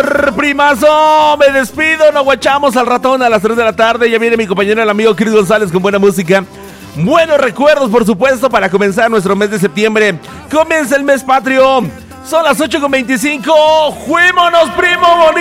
señor primazo, me despido, nos guachamos al ratón a las 3 de la tarde. Ya viene mi compañero, el amigo Chris González, con buena música. Buenos recuerdos, por supuesto, para comenzar nuestro mes de septiembre. Comienza el mes patrio. Son las 8:25. ¡Juímonos, primo bonito!